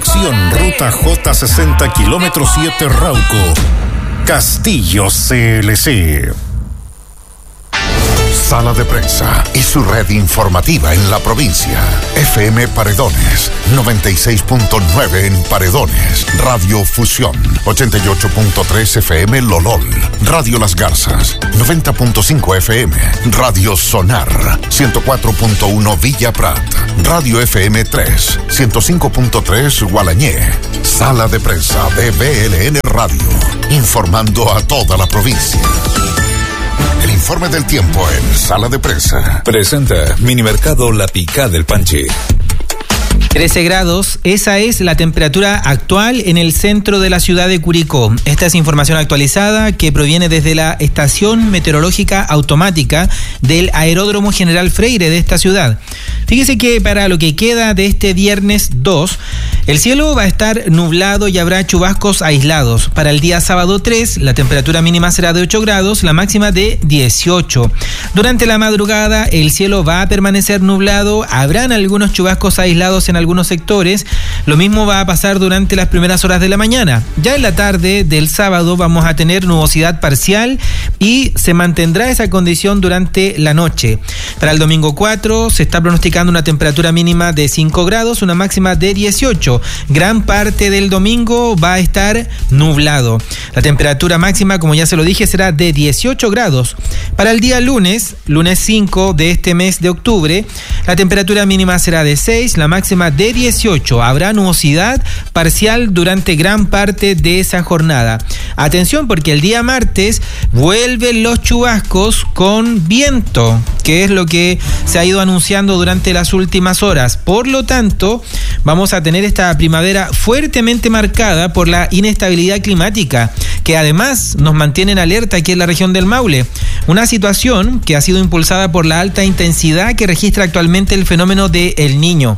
Dirección Ruta J60 kilómetro 7 Rauco. Castillo CLC. Sala de Prensa y su red informativa en la provincia. FM Paredones, 96.9 en Paredones. Radio Fusión, 88.3 FM Lolol. Radio Las Garzas, 90.5 FM. Radio Sonar, 104.1 Villa Prat. Radio FM 3, 105.3 Gualañé. Sala de Prensa de BLN Radio, informando a toda la provincia. El informe del tiempo en Sala de Prensa. Presenta Minimercado La Picada del Panche. 13 grados, esa es la temperatura actual en el centro de la ciudad de Curicó. Esta es información actualizada que proviene desde la estación meteorológica automática del Aeródromo General Freire de esta ciudad. Fíjese que para lo que queda de este viernes 2, el cielo va a estar nublado y habrá chubascos aislados. Para el día sábado 3, la temperatura mínima será de 8 grados, la máxima de 18. Durante la madrugada, el cielo va a permanecer nublado, habrán algunos chubascos aislados en algunos sectores. Lo mismo va a pasar durante las primeras horas de la mañana. Ya en la tarde del sábado vamos a tener nubosidad parcial y se mantendrá esa condición durante la noche. Para el domingo 4 se está pronosticando una temperatura mínima de 5 grados, una máxima de 18. Gran parte del domingo va a estar nublado. La temperatura máxima, como ya se lo dije, será de 18 grados. Para el día lunes 5 de este mes de octubre, la temperatura mínima será de 6, la máxima de 18. Habrá nubosidad parcial durante gran parte de esa jornada. Atención, porque el día martes vuelven los chubascos con viento, que es lo que se ha ido anunciando durante las últimas horas. Por lo tanto, vamos a tener esta primavera fuertemente marcada por la inestabilidad climática, que además nos mantiene en alerta aquí en la región del Maule. Una situación que ha sido impulsada por la alta intensidad que registra actualmente el fenómeno de El Niño.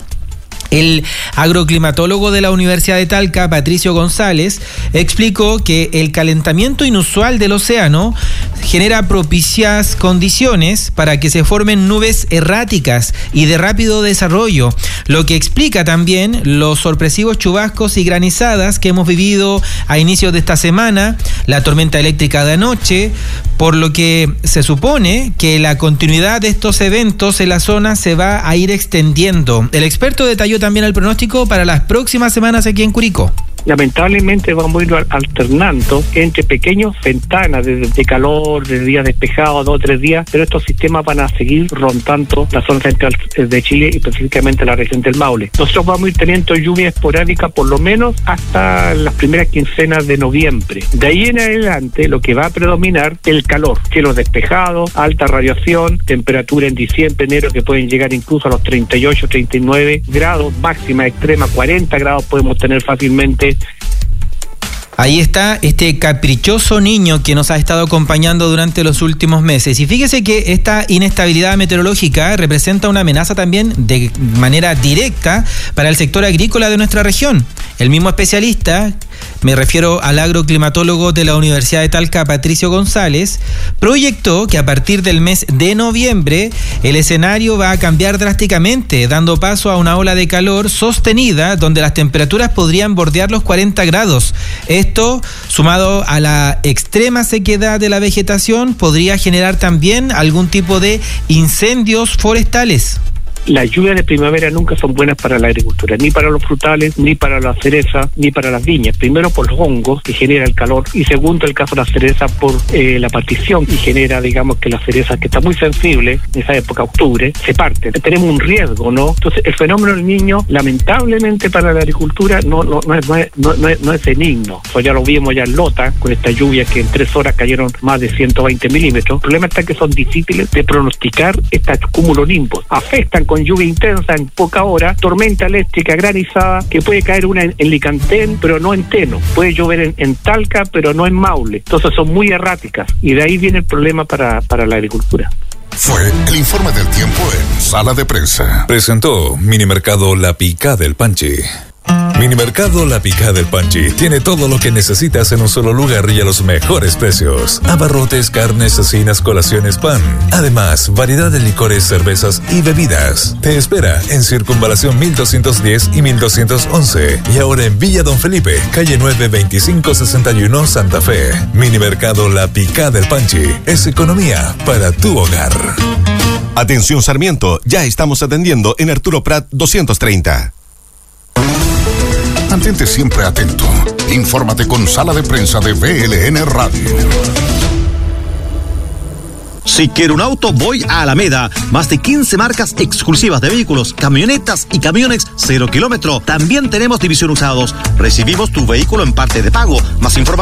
El agroclimatólogo de la Universidad de Talca, Patricio González, explicó que el calentamiento inusual del océano genera propicias condiciones para que se formen nubes erráticas y de rápido desarrollo, lo que explica también los sorpresivos chubascos y granizadas que hemos vivido a inicios de esta semana, la tormenta eléctrica de anoche, por lo que se supone que la continuidad de estos eventos en la zona se va a ir extendiendo. El experto detalló también el pronóstico para las próximas semanas aquí en Curicó. Lamentablemente vamos a ir alternando entre pequeñas ventanas de calor, de días despejados, 2 o 3 días, pero estos sistemas van a seguir rondando la zona central de Chile y específicamente la región del Maule. Nosotros vamos a ir teniendo lluvia esporádica por lo menos hasta las primeras quincenas de noviembre. De ahí en adelante lo que va a predominar el calor, cielos despejados, alta radiación, temperatura en diciembre, enero que pueden llegar incluso a los 38, 39 grados, máxima extrema 40 grados podemos tener fácilmente. Ahí está este caprichoso niño que nos ha estado acompañando durante los últimos meses. Y fíjese que esta inestabilidad meteorológica representa una amenaza también de manera directa para el sector agrícola de nuestra región. El mismo especialista, me refiero al agroclimatólogo de la Universidad de Talca, Patricio González, proyectó que a partir del mes de noviembre el escenario va a cambiar drásticamente, dando paso a una ola de calor sostenida donde las temperaturas podrían bordear los 40 grados. Esto, sumado a la extrema sequedad de la vegetación, podría generar también algún tipo de incendios forestales. Las lluvias de primavera nunca son buenas para la agricultura, ni para los frutales, ni para la cereza, ni para las viñas. Primero por los hongos que genera el calor y segundo el caso de la cereza por la partición y genera, digamos, que la cereza que está muy sensible en esa época, octubre, se parte. Tenemos un riesgo, ¿no? Entonces el fenómeno del Niño, lamentablemente para la agricultura no es benigno. Eso ya lo vimos ya en Lota con esta lluvia que en 3 horas cayeron más de 120 milímetros. El problema está que son difíciles de pronosticar estos cumulonimbos. Afectan con lluvia intensa en poca hora, tormenta eléctrica granizada, que puede caer una en Licantén, pero no en Teno, puede llover en Talca, pero no en Maule. Entonces son muy erráticas y de ahí viene el problema para la agricultura. Fue el informe del tiempo en Sala de Prensa. Presentó Minimercado La Picada del Panche. Minimercado La Picada del Panchi tiene todo lo que necesitas en un solo lugar y a los mejores precios. Abarrotes, carnes, cecinas, colaciones, pan. Además, variedad de licores, cervezas y bebidas. Te espera en Circunvalación 1210 y 1211. Y ahora en Villa Don Felipe, calle 9, 2561, Santa Fe. Minimercado La Picada del Panchi es economía para tu hogar. Atención Sarmiento, ya estamos atendiendo en Arturo Prat 230. Mantente siempre atento. Infórmate con Sala de Prensa de VLN Radio. Si quiero un auto, voy a Alameda. Más de 15 marcas exclusivas de vehículos, camionetas y camiones 0 kilómetro. También tenemos división usados. Recibimos tu vehículo en parte de pago. Más información